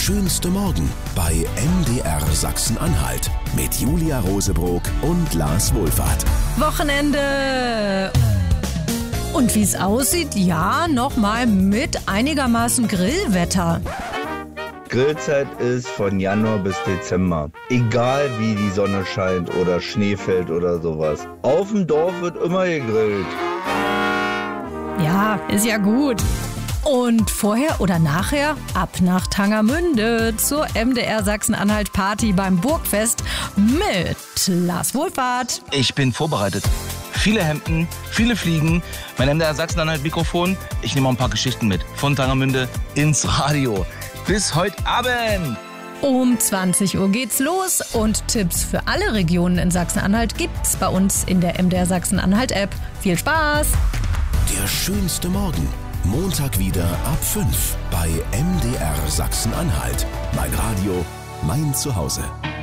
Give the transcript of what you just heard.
schönste Morgen bei MDR Sachsen-Anhalt mit Julia Rosebrock und Lars Wohlfahrt. Wochenende! Und wie es aussieht, ja, nochmal mit einigermaßen Grillwetter. Grillzeit ist von Januar bis Dezember. Egal wie die Sonne scheint oder Schnee fällt oder sowas. Auf dem Dorf wird immer gegrillt. Ja, ist ja gut. Und vorher oder nachher ab nach Tangermünde zur MDR Sachsen-Anhalt Party beim Burgfest mit Lars Wohlfahrt. Ich bin vorbereitet. Viele Hemden, viele Fliegen, mein MDR Sachsen-Anhalt Mikrofon. Ich nehme auch ein paar Geschichten mit von Tangermünde ins Radio. Bis heute Abend. Um 20 Uhr geht's los und Tipps für alle Regionen in Sachsen-Anhalt gibt's bei uns in der MDR Sachsen-Anhalt App. Viel Spaß! Der schönste Morgen. Montag wieder ab 5 bei MDR Sachsen-Anhalt. Mein Radio, mein Zuhause.